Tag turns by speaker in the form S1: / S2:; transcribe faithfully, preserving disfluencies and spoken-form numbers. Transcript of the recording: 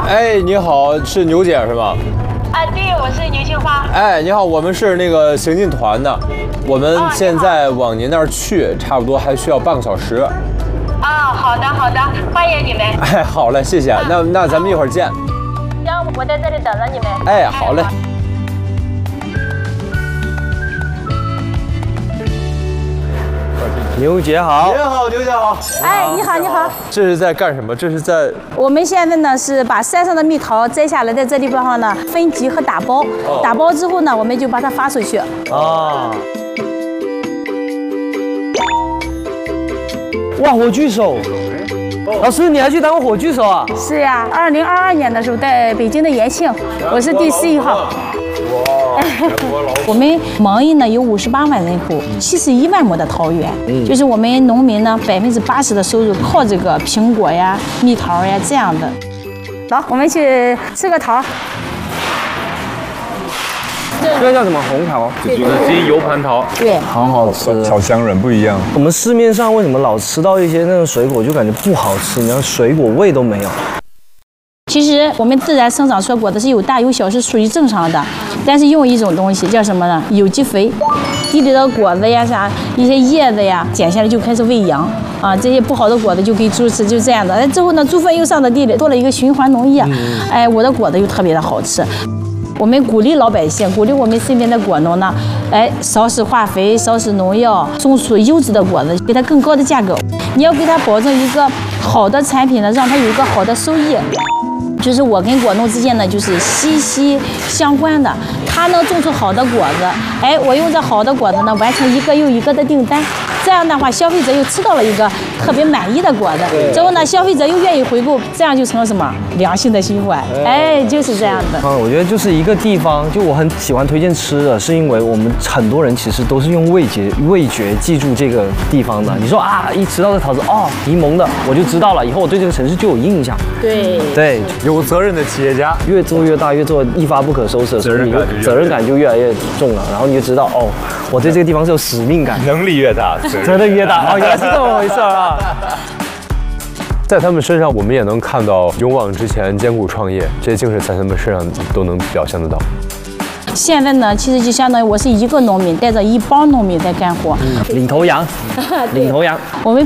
S1: 哎，你好，是牛姐是吗？
S2: 啊，对，我是牛青花。
S1: 哎，你好，我们是那个行进团的，我们现在往您那儿去，差不多还需要半个小时。
S2: 啊，好的好的，欢迎你们。
S1: 哎，好嘞，谢谢。那那咱们一会儿见。
S2: 行，我在这里等着你们。
S1: 哎，好嘞。
S3: 牛姐好，
S1: 你好，牛姐好。
S4: 哎，你好，你好。
S1: 这是在干什么？这是在
S4: 我们现在呢是把山上的蜜桃摘下来，在这地方上呢分级和打包。打包之后呢，我们就把它发出去。
S3: 啊！哇，火炬手！老师，你还去当过火炬手啊？
S4: 是呀，二零二二年的时候在北京的延庆，我是第十一号。哇！我们芒邑呢有五十八万人口，七十一万亩的桃园，就是我们农民呢百分之八十的收入靠这个苹果呀、蜜桃呀这样的。走，我们去吃个桃。
S3: 这个叫什么红桃？
S1: 紫金油盘桃。
S4: 对，
S3: 好好吃。
S5: 小乡人不一样。
S3: 我们市面上为什么老吃到一些那种水果就感觉不好吃？你看水果味都没有。
S4: 其实我们自然生长出来果子是有大有小，是属于正常的。但是用一种东西叫什么呢？有机肥，地里的果子呀、啥一些叶子呀，剪下来就开始喂羊啊，这些不好的果子就给猪吃，就这样的。哎，之后呢，猪粪又上到地里，做了一个循环农业，哎，我的果子又特别的好吃。我们鼓励老百姓，鼓励我们身边的果农呢，哎，少使化肥，少使农药，种出优质的果子，给它更高的价格。你要给它保证一个好的产品呢，让它有一个好的收益。就是我跟果农之间呢，就是息息相关的。他能种出好的果子，哎，我用这好的果子呢，完成一个又一个的订单。这样的话，消费者又吃到了一个特别满意的果子，之后呢，消费者又愿意回购，这样就成了什么良性的循环？哎，就是这样的。
S3: 啊，我觉得就是一个地方，就我很喜欢推荐吃的，是因为我们很多人其实都是用味觉味觉记住这个地方的。你说啊，一吃到这桃子，哦，柠檬的，我就知道了，以后我对这个城市就有印象。
S4: 对
S3: 对，
S1: 有责任的企业家，
S3: 越做越大，越做一发不可收拾，
S1: 责任感就越
S3: 责任感就越来越重了，然后你就知道哦，我对这个地方是有使命感，
S5: 能力越大，
S3: 责任越大。哦，原来是这么回事啊！
S1: 在他们身上，我们也能看到勇往直前、艰苦创业这些精神，在他们身上都能表现得到。
S4: 现在呢，其实就相当于我是一个农民，带着一帮农民在干活。
S3: 领头羊，领头羊。
S4: 我们